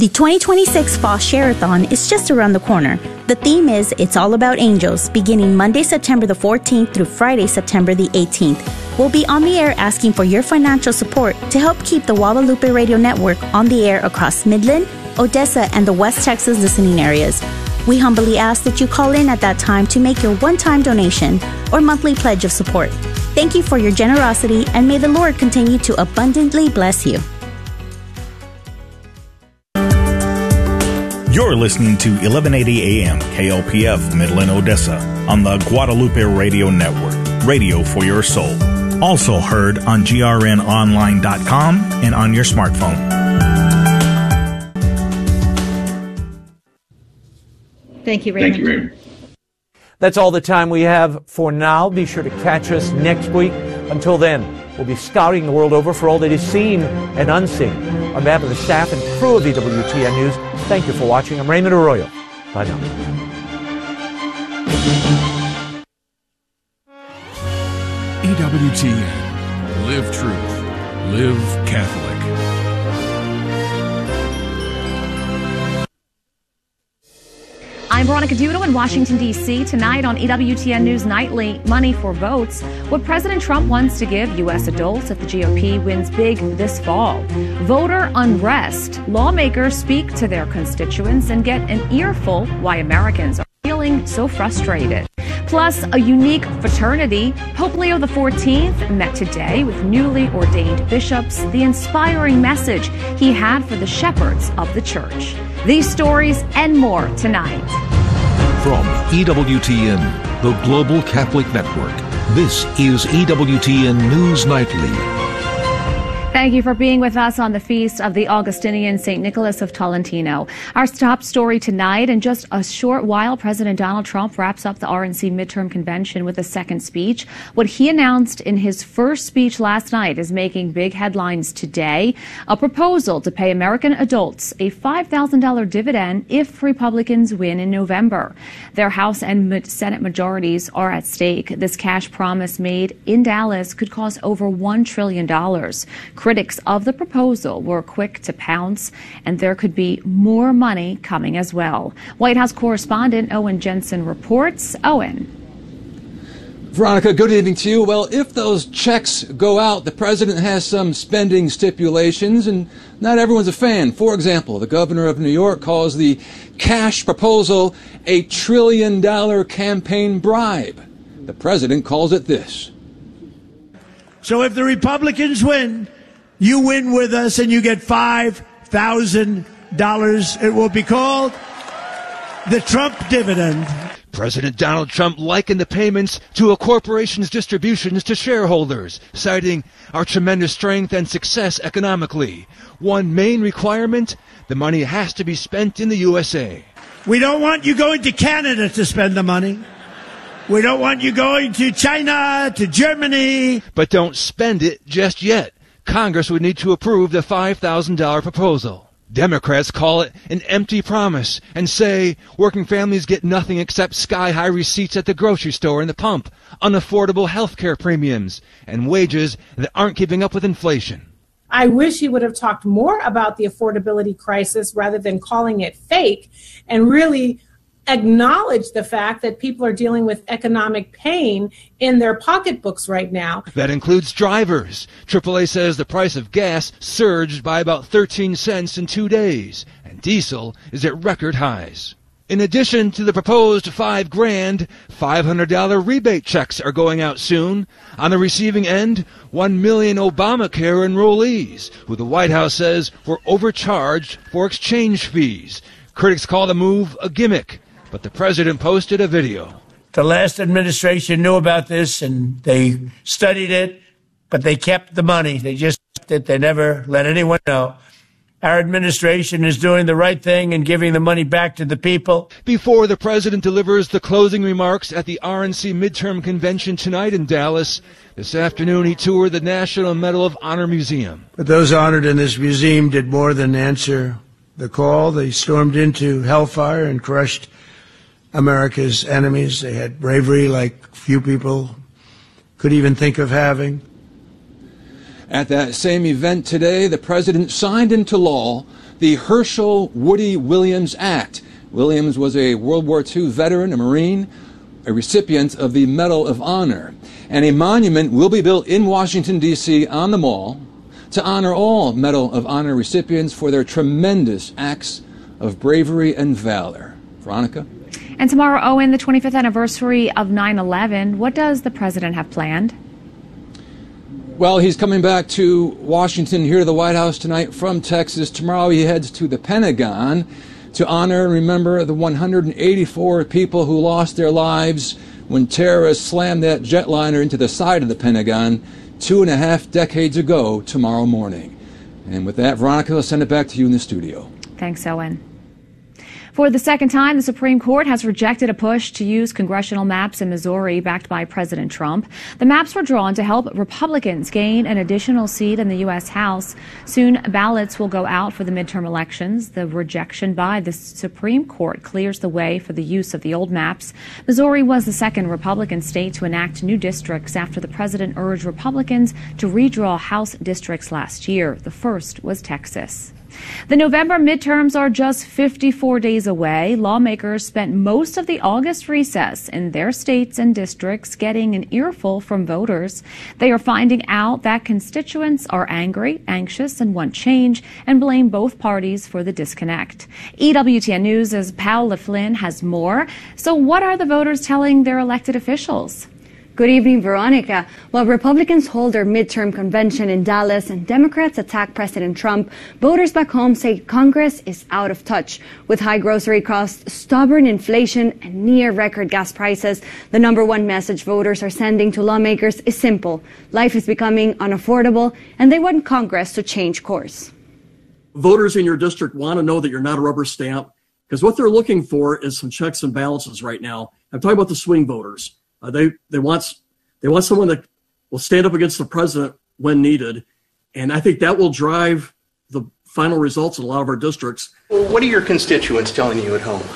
The 2026 Fall Share-a-thon is just around the corner. The theme is It's All About Angels, beginning Monday, September the 14th through Friday, September the 18th. We'll be on the air asking for your financial support to help keep the Guadalupe Radio Network on the air across Midland, Odessa, and the West Texas listening areas. We humbly ask that you call in at that time to make your one-time donation or monthly pledge of support. Thank you for your generosity, and may the Lord continue to abundantly bless you. You're listening to 1180 AM KLPF Midland, Odessa on the Guadalupe Radio Network, radio for your soul. Also heard on grnonline.com and on your smartphone. Thank you, Raymond. Thank you, Raymond. That's all the time we have for now. Be sure to catch us next week. Until then, we'll be scouting the world over for all that is seen and unseen. On behalf of the staff and crew of EWTN News, thank you for watching. I'm Raymond Arroyo. Bye now. EWTN. Live truth. Live Catholic. I'm Veronica Dudo in Washington, D.C. Tonight on EWTN News Nightly, money for votes. What President Trump wants to give U.S. adults if the GOP wins big this fall. Voter unrest. Lawmakers speak to their constituents and get an earful why Americans are feeling so frustrated. Plus, a unique fraternity. Pope Leo XIV met today with newly ordained bishops. The inspiring message he had for the shepherds of the church. These stories and more tonight. From EWTN, the Global Catholic Network, this is EWTN News Nightly. Thank you for being with us on the feast of the Augustinian St. Nicholas of Tolentino. Our top story tonight, in just a short while, President Donald Trump wraps up the RNC midterm convention with a second speech. What he announced in his first speech last night is making big headlines today. A proposal to pay American adults a $5,000 dividend if Republicans win in November. Their House and Senate majorities are at stake. This cash promise made in Dallas could cost over $1 trillion. Critics of the proposal were quick to pounce, and there could be more money coming as well. White House correspondent Owen Jensen reports. Owen. Veronica, good evening to you. Well, if those checks go out, the president has some spending stipulations, and not everyone's a fan. For example, the governor of New York calls the cash proposal a $1 trillion campaign bribe. The president calls it this. So if the Republicans win, you win with us and you get $5,000. It will be called the Trump dividend. President Donald Trump likened the payments to a corporation's distributions to shareholders, citing our tremendous strength and success economically. One main requirement, the money has to be spent in the USA. We don't want you going to Canada to spend the money. We don't want you going to China, to Germany. But don't spend it just yet. Congress would need to approve the $5,000 proposal. Democrats call it an empty promise and say working families get nothing except sky-high receipts at the grocery store and the pump, unaffordable health care premiums, and wages that aren't keeping up with inflation. I wish he would have talked more about the affordability crisis rather than calling it fake, and really acknowledge the fact that people are dealing with economic pain in their pocketbooks right now. That includes drivers. AAA says the price of gas surged by about 13 cents in 2 days, and diesel is at record highs. In addition to the proposed $5,000, $500 rebate checks are going out soon. On the receiving end, 1 million Obamacare enrollees, who the White House says were overcharged for exchange fees. Critics call the move a gimmick, but the president posted a video. The last administration knew about this and they studied it, but they kept the money. They just kept it. They never let anyone know. Our administration is doing the right thing and giving the money back to the people. Before the president delivers the closing remarks at the RNC midterm convention tonight in Dallas, this afternoon he toured the National Medal of Honor Museum. But those honored in this museum did more than answer the call. They stormed into hellfire and crushed America's enemies. They had bravery like few people could even think of having. At that same event today, the president signed into law the Herschel Woody Williams Act. Williams was a World War II veteran, a Marine, a recipient of the Medal of Honor. And a monument will be built in Washington, D.C. on the Mall to honor all Medal of Honor recipients for their tremendous acts of bravery and valor. Veronica? And tomorrow, Owen, the 25th anniversary of 9/11. What does the president have planned? Well, he's coming back to Washington, here to the White House tonight from Texas. Tomorrow he heads to the Pentagon to honor and remember the 184 people who lost their lives when terrorists slammed that jetliner into the side of the Pentagon 2.5 decades ago tomorrow morning. And with that, Veronica, I'll send it back to you in the studio. Thanks, Owen. For the second time, the Supreme Court has rejected a push to use congressional maps in Missouri backed by President Trump. The maps were drawn to help Republicans gain an additional seat in the U.S. House. Soon, ballots will go out for the midterm elections. The rejection by the Supreme Court clears the way for the use of the old maps. Missouri was the second Republican state to enact new districts after the president urged Republicans to redraw House districts last year. The first was Texas. The November midterms are just 54 days away. Lawmakers spent most of the August recess in their states and districts getting an earful from voters. They are finding out that constituents are angry, anxious, and want change, and blame both parties for the disconnect. EWTN News' Paola Flynn has more. So what are the voters telling their elected officials? Good evening, Veronica. While Republicans hold their midterm convention in Dallas and Democrats attack President Trump, voters back home say Congress is out of touch. With high grocery costs, stubborn inflation, and near-record gas prices, the number one message voters are sending to lawmakers is simple. Life is becoming unaffordable, and they want Congress to change course. Voters in your district want to know that you're not a rubber stamp, because what they're looking for is some checks and balances right now. I'm talking about the swing voters. They want someone that will stand up against the president when needed, and I think that will drive the final results in a lot of our districts. Well, what are your constituents telling you at home?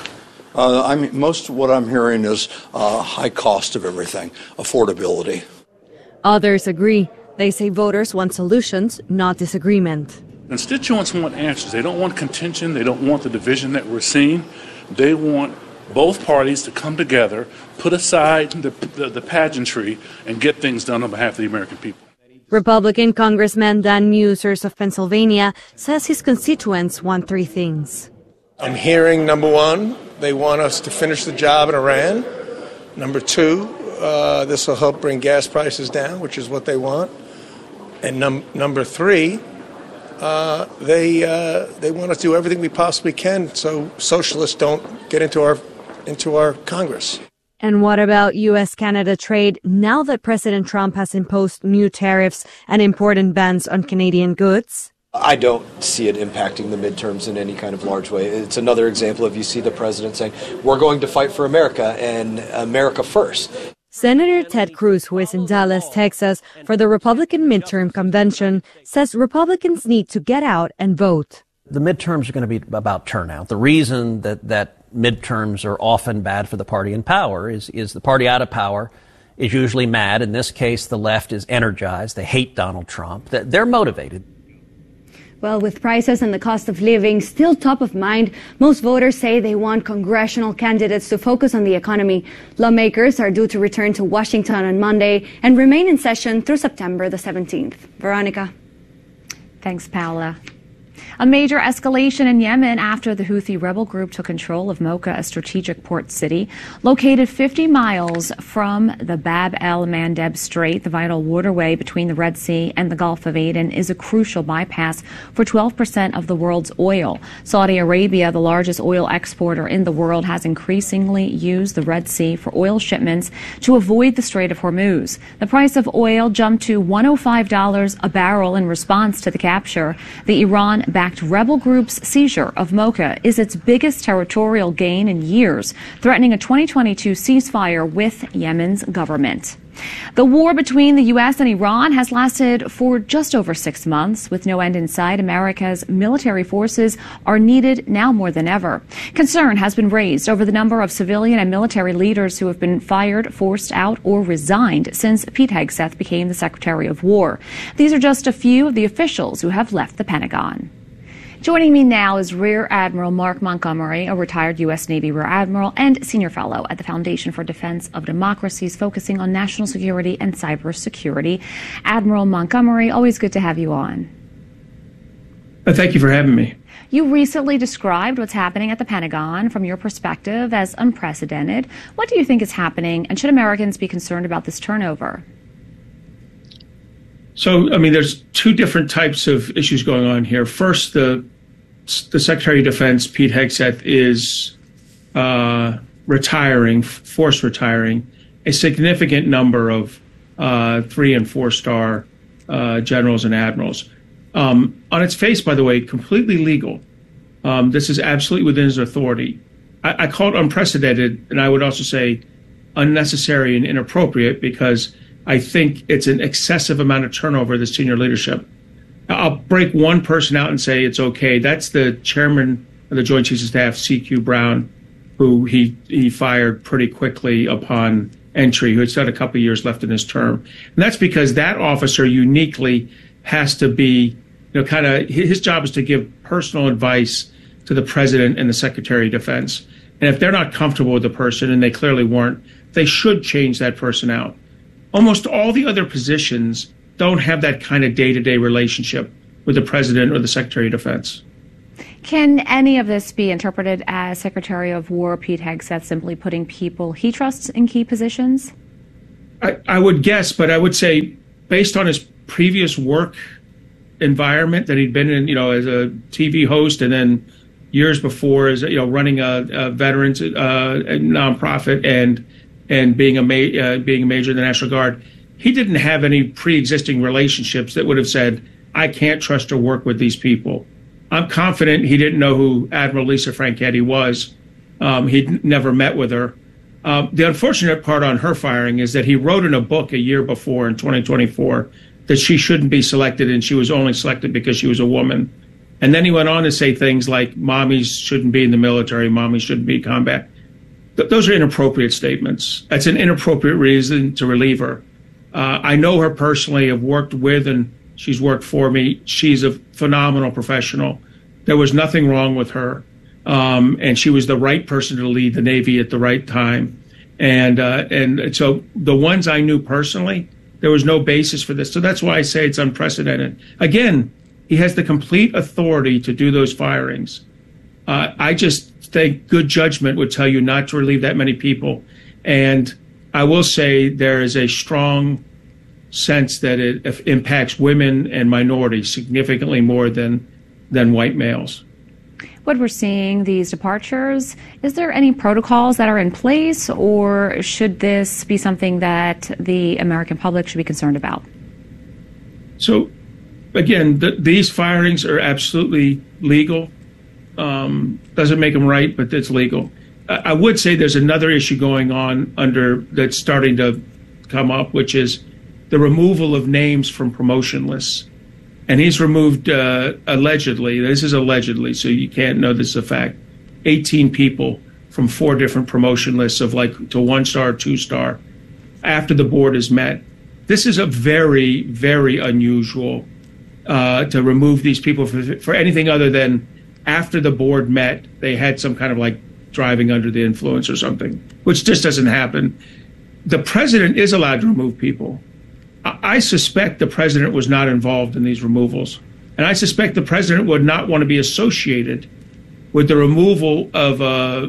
Most of what I'm hearing is high cost of everything, affordability. Others agree. They say voters want solutions, not disagreement. Constituents want answers. They don't want contention. They don't want the division that we're seeing. They want both parties to come together, put aside the pageantry, and get things done on behalf of the American people. Republican Congressman Dan Musers of Pennsylvania says his constituents want three things. I'm hearing, number one, they want us to finish the job in Iran. Number two, this will help bring gas prices down, which is what they want. And number three, they want us to do everything we possibly can so socialists don't get into our Congress. And what about U.S.-Canada trade now that President Trump has imposed new tariffs and important bans on Canadian goods? I don't see it impacting the midterms in any kind of large way. It's another example of you see the president saying, we're going to fight for America and America first. Senator Ted Cruz, who is in Dallas, Texas, for the Republican midterm convention, says Republicans need to get out and vote. The midterms are going to be about turnout. The reason that midterms are often bad for the party in power is the party out of power is usually mad. In this case, the left is energized. They hate Donald Trump. They're motivated. Well, with prices and the cost of living still top of mind, most voters say they want congressional candidates to focus on the economy. Lawmakers are due to return to Washington on Monday and remain in session through September the 17th. Veronica. Thanks, Paola. A major escalation in Yemen after the Houthi rebel group took control of Mocha, a strategic port city. Located 50 miles from the Bab el-Mandeb Strait, the vital waterway between the Red Sea and the Gulf of Aden is a crucial bypass for 12% of the world's oil. Saudi Arabia, the largest oil exporter in the world, has increasingly used the Red Sea for oil shipments to avoid the Strait of Hormuz. The price of oil jumped to $105 a barrel in response to the capture. The Iran-backed rebel group's seizure of Mocha is its biggest territorial gain in years, threatening a 2022 ceasefire with Yemen's government. The war between the U.S. and Iran has lasted for just over 6 months. With no end in sight, America's military forces are needed now more than ever. Concern has been raised over the number of civilian and military leaders who have been fired, forced out, or resigned since Pete Hegseth became the Secretary of War. These are just a few of the officials who have left the Pentagon. Joining me now is Rear Admiral Mark Montgomery, a retired U.S. Navy Rear Admiral and Senior Fellow at the Foundation for Defense of Democracies, focusing on national security and cybersecurity. Admiral Montgomery, always good to have you on. Thank you for having me. You recently described what's happening at the Pentagon from your perspective as unprecedented. What do you think is happening, and should Americans be concerned about this turnover? So, there's two different types of issues going on here. First, the Secretary of Defense, Pete Hegseth, is forced retiring a significant number of 3- and 4-star generals and admirals. On its face, by the way, completely legal. This is absolutely within his authority. I call it unprecedented, and I would also say unnecessary and inappropriate, because I think it's an excessive amount of turnover of the senior leadership. I'll break one person out and say it's okay. That's the chairman of the Joint Chiefs of Staff, C.Q. Brown, who he fired pretty quickly upon entry, who had still had a couple of years left in his term. And that's because that officer uniquely has to be, his job is to give personal advice to the President and the Secretary of Defense. And if they're not comfortable with the person, and they clearly weren't, they should change that person out. Almost all the other positions don't have that kind of day-to-day relationship with the President or the Secretary of Defense. Can any of this be interpreted as Secretary of War Pete Hegseth simply putting people he trusts in key positions? I would guess, but I would say, based on his previous work environment that he'd been in, as a TV host, and then years before as running a veterans nonprofit and being a major in the National Guard, he didn't have any pre-existing relationships that would have said, I can't trust or work with these people. I'm confident he didn't know who Admiral Lisa Franchetti was. He'd never met with her. The unfortunate part on her firing is that he wrote in a book a year before, in 2024, that she shouldn't be selected, and she was only selected because she was a woman. And then he went on to say things like, mommies shouldn't be in the military, mommies shouldn't be in combat. Those are inappropriate statements. That's an inappropriate reason to relieve her. I know her personally, have worked with, and she's worked for me. She's a phenomenal professional. There was nothing wrong with her. And she was the right person to lead the Navy at the right time. And so the ones I knew personally, there was no basis for this. So that's why I say it's unprecedented. Again, he has the complete authority to do those firings. I just think good judgment would tell you not to relieve that many people. And I will say there is a strong sense that it impacts women and minorities significantly more than white males. When we're seeing these departures, is there any protocols that are in place, or should this be something that the American public should be concerned about? So, again, these firings are absolutely legal. Doesn't make them right, but it's legal. I would say there's another issue going on that's starting to come up, which is the removal of names from promotion lists. And he's removed, allegedly, this is allegedly, so you can't know this is a fact, 18 people from 4 different promotion lists of to 1-star, 2-star, after the board has met. This is a very, very unusual to remove these people for anything other than after the board met, they had some kind of driving under the influence or something, which just doesn't happen. The president is allowed to remove people. I suspect the president was not involved in these removals. And I suspect the president would not want to be associated with the removal of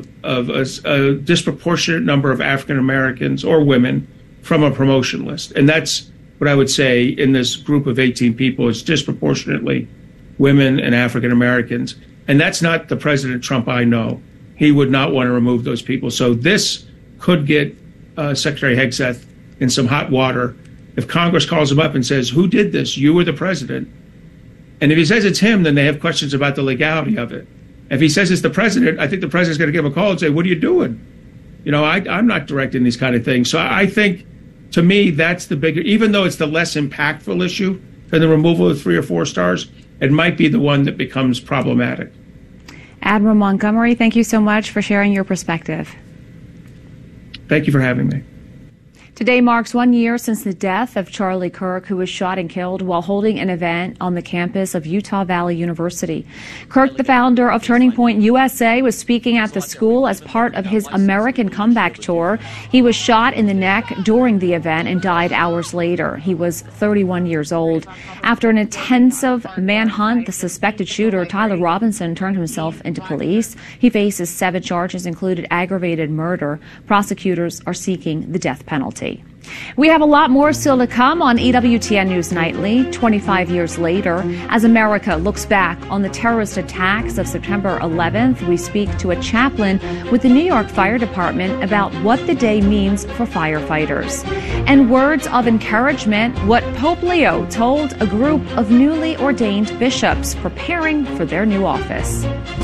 a disproportionate number of African Americans or women from a promotion list. And that's what I would say in this group of 18 people. It's disproportionately women and African Americans. And that's not the President Trump I know. He would not want to remove those people. So this could get Secretary Hegseth in some hot water if Congress calls him up and says, who did this? You or the president? And if he says it's him, then they have questions about the legality of it. If he says it's the president, I think the president's going to give a call and say, what are you doing? I'm not directing these kind of things. So I think to me, that's the bigger, even though it's the less impactful issue than the removal of 3 or 4 stars, it might be the one that becomes problematic. Admiral Montgomery, thank you so much for sharing your perspective. Thank you for having me. Today marks 1 year since the death of Charlie Kirk, who was shot and killed while holding an event on the campus of Utah Valley University. Kirk, the founder of Turning Point USA, was speaking at the school as part of his American Comeback Tour. He was shot in the neck during the event and died hours later. He was 31 years old. After an intensive manhunt, the suspected shooter, Tyler Robinson, turned himself into police. He faces 7 charges, including aggravated murder. Prosecutors are seeking the death penalty. We have a lot more still to come on EWTN News Nightly, 25 years later. As America looks back on the terrorist attacks of September 11th, we speak to a chaplain with the New York Fire Department about what the day means for firefighters. And words of encouragement, what Pope Leo told a group of newly ordained bishops preparing for their new office.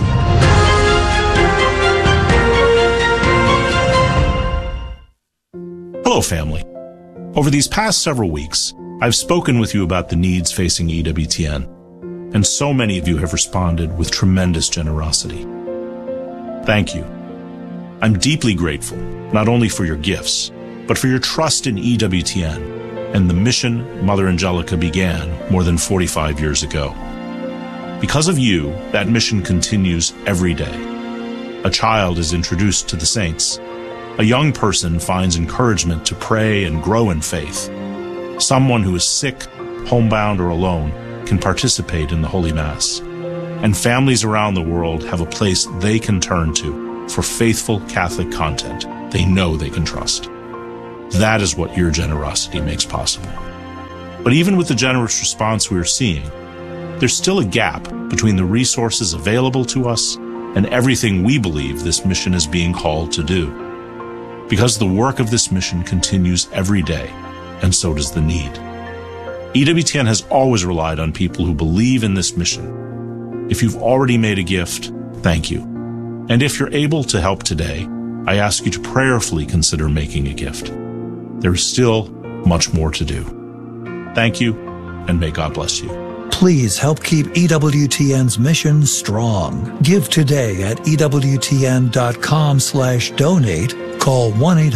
Hello, family. Over these past several weeks, I've spoken with you about the needs facing EWTN, and so many of you have responded with tremendous generosity. Thank you. I'm deeply grateful, not only for your gifts, but for your trust in EWTN and the mission Mother Angelica began more than 45 years ago. Because of you, that mission continues every day. A child is introduced to the saints. A young person finds encouragement to pray and grow in faith. Someone who is sick, homebound, or alone can participate in the Holy Mass. And families around the world have a place they can turn to for faithful Catholic content they know they can trust. That is what your generosity makes possible. But even with the generous response we are seeing, there's still a gap between the resources available to us and everything we believe this mission is being called to do. Because the work of this mission continues every day, and so does the need. EWTN has always relied on people who believe in this mission. If you've already made a gift, thank you. And if you're able to help today, I ask you to prayerfully consider making a gift. There is still much more to do. Thank you, and may God bless you. Please help keep EWTN's mission strong. Give today at EWTN.com/donate. Call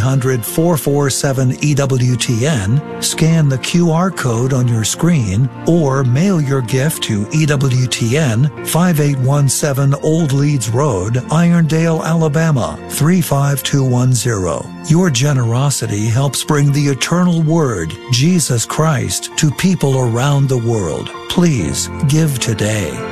1-800-447-EWTN, scan the QR code on your screen, or mail your gift to EWTN, 5817 Old Leeds Road, Irondale, Alabama, 35210. Your generosity helps bring the eternal Word, Jesus Christ, to people around the world. Please give today.